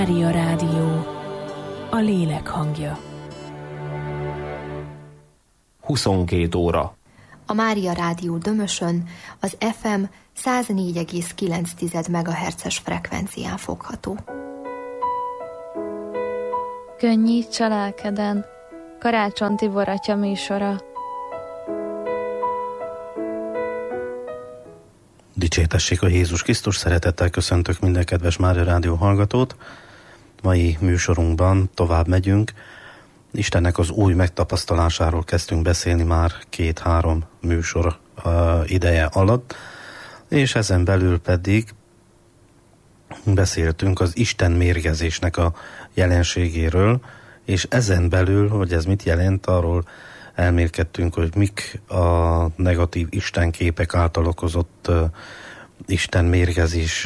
Mária Rádió, a lélek hangja. 22 óra. A Mária Rádió Dömösön az FM 104,9 MHz-es frekvencián fogható. Könnyíts a lelkeden, Karácsony Tibor atya műsora. Dicsértessék a Jézus Krisztus, szeretettel köszöntök minden kedves Mária Rádió hallgatót. Mai műsorunkban tovább megyünk. Istennek az új megtapasztalásáról kezdtünk beszélni már 2-3 műsor ideje alatt, és ezen belül pedig beszéltünk az Isten mérgezésnek a jelenségéről, és ezen belül, hogy ez mit jelent, arról elmélkedtünk, hogy mik a negatív istenképek által okozott Isten mérgezés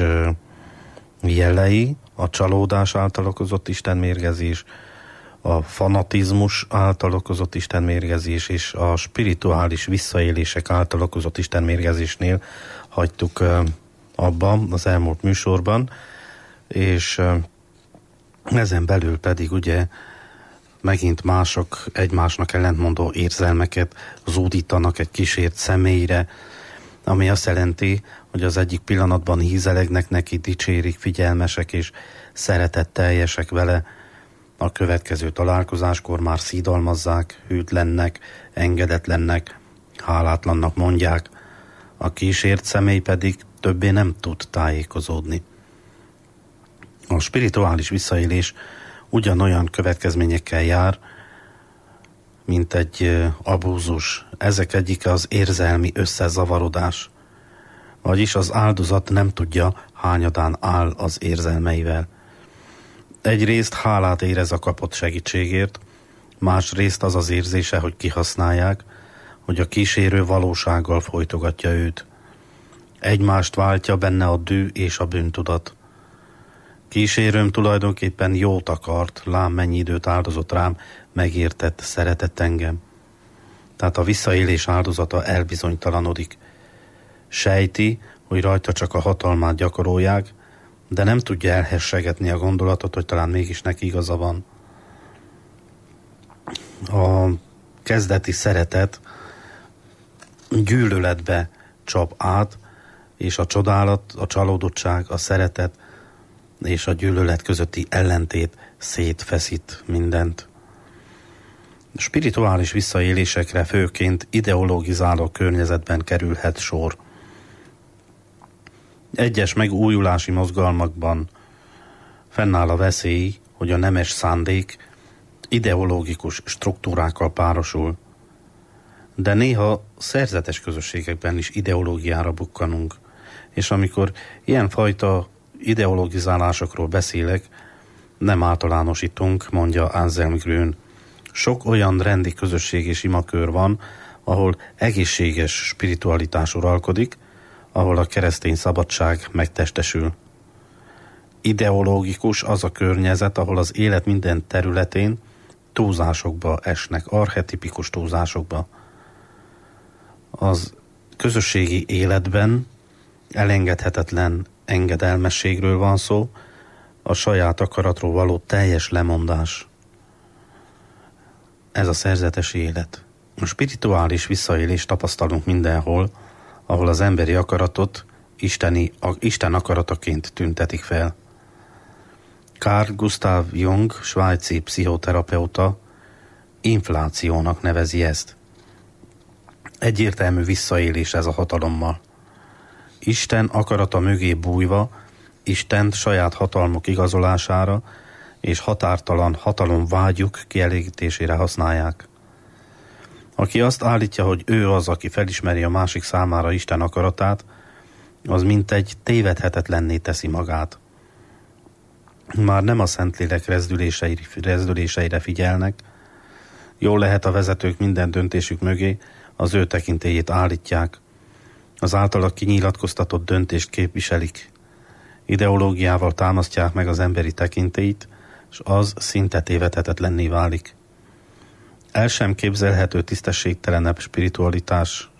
jelei, a csalódás által okozott Isten mérgezés, a fanatizmus által okozott Isten mérgezés, és a spirituális visszaélések által okozott Isten mérgezésnél hagytuk abba az elmúlt műsorban, és ezen belül pedig ugye megint mások egymásnak ellentmondó érzelmeket zúdítanak egy kísért személyre, ami azt jelenti, hogy az egyik pillanatban hízelegnek neki, dicsérik, figyelmesek és szeretetteljesek vele, a következő találkozáskor már szídalmazzák, hűtlennek, engedetlennek, hálátlannak mondják, a kísért személy pedig többé nem tud tájékozódni. A spirituális visszaélés ugyanolyan következményekkel jár, mint egy abúzus. Ezek egyike az érzelmi összezavarodás. Vagyis az áldozat nem tudja, hányadán áll az érzelmeivel. Egyrészt hálát érez a kapott segítségért, másrészt az az érzése, hogy kihasználják, hogy a kísérő valósággal folytogatja őt. Egymást váltja benne a dű és a bűntudat. Kísérőm tulajdonképpen jót akart, lám mennyi időt áldozott rám, megértett, szeretett engem. Tehát a visszaélés áldozata elbizonytalanodik. Sejti, hogy rajta csak a hatalmát gyakorolják, de nem tudja elhessegetni a gondolatot, hogy talán mégis neki igaza van. A kezdeti szeretet gyűlöletbe csap át, és a csodálat, a csalódottság, a szeretet és a gyűlölet közötti ellentét szétfeszít mindent. Spirituális visszaélésekre főként ideologizáló környezetben kerülhet sor. Egyes megújulási mozgalmakban fennáll a veszély, hogy a nemes szándék ideológikus struktúrákkal párosul. De néha szerzetes közösségekben is ideológiára bukkanunk, és amikor ilyenfajta ideologizálásokról beszélek, nem általánosítunk, mondja Anselm Grün. Sok olyan rendi közösség és imakör van, ahol egészséges spiritualitás uralkodik, ahol a keresztény szabadság megtestesül. Ideológikus az a környezet, ahol az élet minden területén túlzásokba esnek, archetipikus túlzásokba. Az közösségi életben elengedhetetlen engedelmességről van szó, a saját akaratról való teljes lemondás. Ez a szerzetes élet. A spirituális visszaélést tapasztalunk mindenhol, ahol az emberi akaratot Isten akarataként tüntetik fel. Carl Gustav Jung, svájci pszichoterapeuta, inflációnak nevezi ezt. Egyértelmű visszaélés ez a hatalommal. Isten akarata mögé bújva, Istent saját hatalmuk igazolására és határtalan hatalomvágyuk kielégítésére használják. Aki azt állítja, hogy ő az, aki felismeri a másik számára Isten akaratát, az mintegy tévedhetetlenné teszi magát. Már nem a Szentlélek rezdüléseire figyelnek, jól lehet a vezetők minden döntésük mögé az ő tekintélyét állítják, az általa kinyilatkoztatott döntést képviselik, ideológiával támasztják meg az emberi tekintélyt, és az szinte tévedhetetlenné válik. El sem képzelhető tisztességtelenebb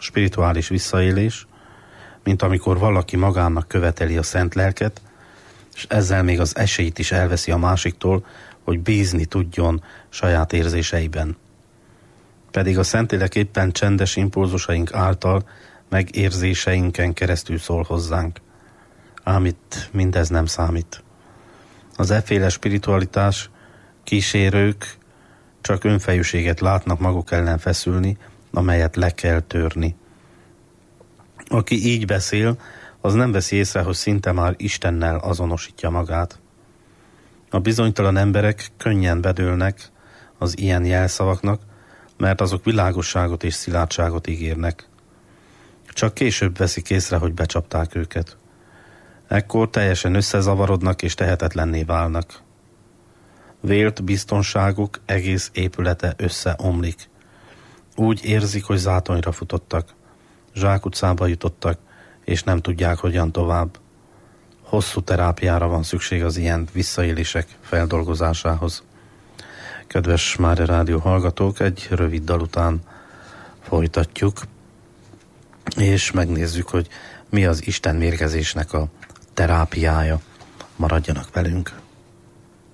spirituális visszaélés, mint amikor valaki magának követeli a szent lelket, és ezzel még az esélyt is elveszi a másiktól, hogy bízni tudjon saját érzéseiben. Pedig a Szentlélek éppen csendes impulzusaink által meg érzéseinken keresztül szól hozzánk. Ám itt mindez nem számít. Az efféle spiritualitás kísérők csak önfejűséget látnak maguk ellen feszülni, amelyet le kell törni. Aki így beszél, az nem veszi észre, hogy szinte már Istennel azonosítja magát. A bizonytalan emberek könnyen bedőlnek az ilyen jelszavaknak, mert azok világosságot és szilárdságot ígérnek. Csak később veszik észre, hogy becsapták őket. Ekkor teljesen összezavarodnak és tehetetlenné válnak. Vélt biztonságuk egész épülete összeomlik. Úgy érzik, hogy zátonyra futottak, zsákutcába jutottak, és nem tudják, hogyan tovább. Hosszú terápiára van szükség az ilyen visszaélések feldolgozásához. Kedves Mária Rádió hallgatók, egy rövid dal után folytatjuk, és megnézzük, hogy mi az Isten mérgezésnek a terápiája. Maradjanak velünk!